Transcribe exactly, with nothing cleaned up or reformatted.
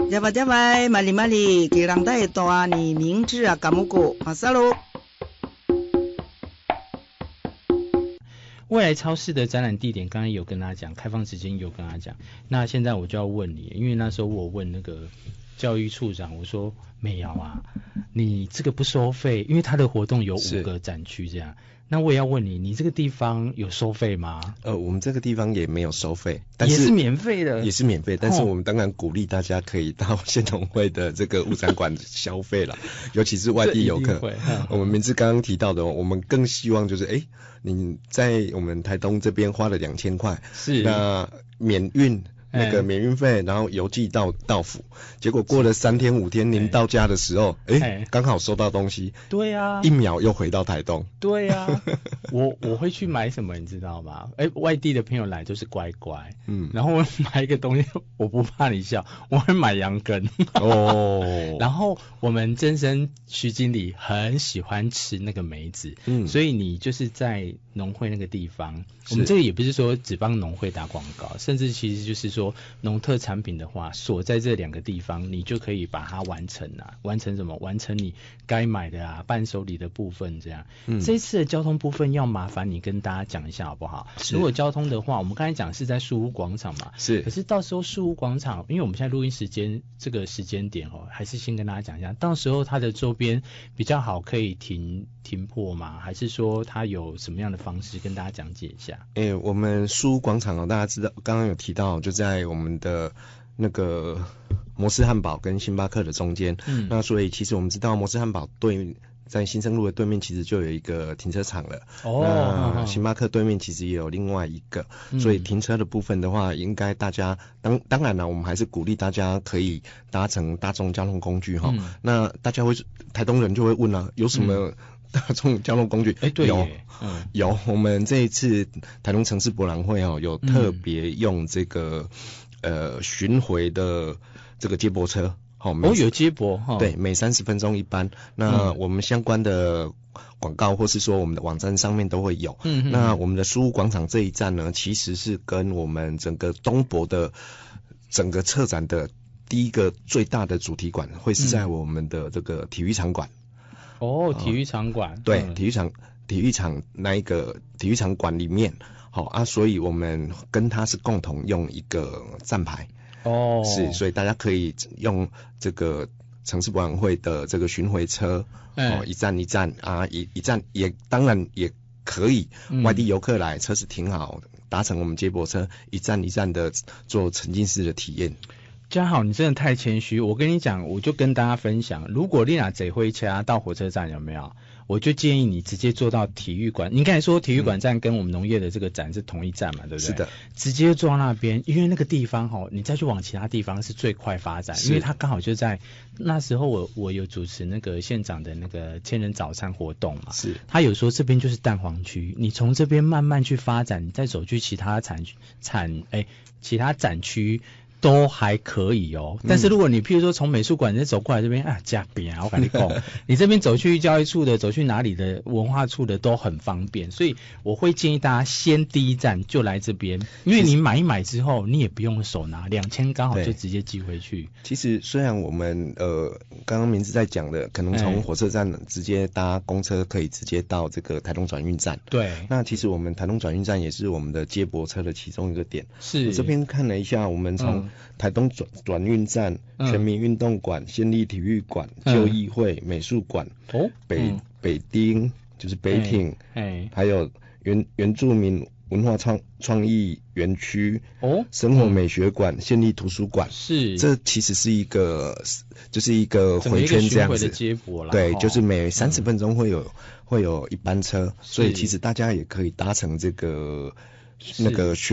加吧加吧，玛丽玛丽，给人带多啊，你名字啊，干木果，马萨喽。 未来超市的展览地点，刚刚有跟他讲，开放时间有跟他讲。那现在我就要问你，因为那时候我问那个教育处长，我说没有啊，你这个不收费，因为他的活动有五个展区这样。那我也要问你，你这个地方有收费吗？ 呃，我们这个地方也没有收费，但是也是免费的， 也是免费。但是我们当然鼓励大家可以到县农会的这个物展馆消费啦，尤其是外地游客。我们名字刚刚提到的，我们更希望就是，哎，你在我们台东这边花了两千块， 是那免运。那个免运费，然后邮寄到到府，结果过了三天五天，您到家的时候，哎，刚好收到东西， 对啊， 一秒又回到台东， 对啊，我我会去买什么，你知道吗？哎，外地的朋友来都是乖乖，嗯，然后我买一个东西，我不怕你笑，我会买羊羹哦，然后我们真生徐经理很喜欢吃那个梅子，嗯，所以你就是在农会那个地方，我们这个也不是说只帮农会打广告，甚至其实就是说。农特产品的话，锁在这两个地方，你就可以把它完成啊，完成什么？完成你该买的啊，伴手礼的部分这样。嗯，这一次的交通部分要麻烦你跟大家讲一下好不好？如果交通的话，我们刚才讲是在树屋广场嘛， 是。 可是到时候树屋广场，因为我们现在录音时间这个时间点哦，还是先跟大家讲一下，到时候它的周边比较好可以停停泊吗？还是说它有什么样的方式跟大家讲解一下？ 哎、欸，我们树屋广场哦，大家知道，刚刚有提到，就在我们的那个摩斯汉堡跟星巴克的中间，嗯，那所以其实我们知道摩斯汉堡对在新生路的对面其实就有一个停车场了，哦，那星巴克对面其实也有另外一个，嗯，所以停车的部分的话，应该大家当当然了，我们还是鼓励大家可以搭乘大众交通工具哈，嗯，那大家会台东人就会问啊，有什么？嗯大众交通工具， 哎，对， 有，嗯，有。我们这一次台东城市博览会哦，有特别用这个、嗯、呃巡回的这个接驳车， 哦，哦有接驳哈， 对，每三十分钟一班。那我们相关的广告或是说我们的网站上面都会有。嗯，那我们的书屋广场这一站呢，其实是跟我们整个东博的整个策展的第一个最大的主题馆，会是在我们的这个体育场馆。 哦，体育场馆、呃、 对、 嗯， 体育场体育场那一个体育场馆里面，好、哦、啊，所以我们跟它是共同用一个站牌哦，是，所以大家可以用这个城市博览会的这个巡回车，哦，一站一站啊，一一站也当然也可以，外地游客来，车子停好，搭乘我们接驳车，一站一站的做沉浸式的体验。 嘉豪，你真的太谦虚。我跟你讲，我就跟大家分享，如果你拿贼灰掐到火车站有没有？我就建议你直接坐到体育馆。你刚才说体育馆站跟我们农业的这个展是同一站嘛，对不对？ 是的。 直接坐到那边，因为那个地方齁，你再去往其他地方是最快发展，因为它刚好就在那时候我我有主持那个县长的那个千人早餐活动嘛， 是。 他有说这边就是蛋黄区，你从这边慢慢去发展，你再走去其他产产哎其他展区。都还可以哦，但是如果你譬如说从美术馆再走过来这边啊，加边啊，我跟你讲，你这边走去教育处的，走去哪里的文化处的都很方便，所以我会建议大家先第一站就来这边，因为你买一买之后，你也不用手拿，两千刚好就直接寄回去。 其实虽然我们呃刚刚名字在讲的，可能从火车站直接搭公车可以直接到这个台东转运站， 对， 那其实我们台东转运站也是我们的接驳车的其中一个点。 是， 我这边看了一下，我们从、嗯台东转转运站、嗯、全民运动馆、县立体育馆、嗯、旧议会、美术馆、哦、北、嗯、北町就是北町，哎，还有原原住民文化创创意园区、哦，生活美学馆、县立图书馆， 是， 这其实是一个就是一个回圈这样子， 的接驳啦， 对，就是每三十分钟会有、嗯、会有一班车，所以其实大家也可以搭乘这个那个。